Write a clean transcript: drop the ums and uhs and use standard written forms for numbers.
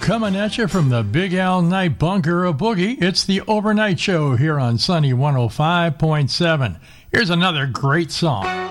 Coming at you from the Big Al Night Bunker of Boogie, it's the Overnight Show here on Sunny 105.7. Here's another great song.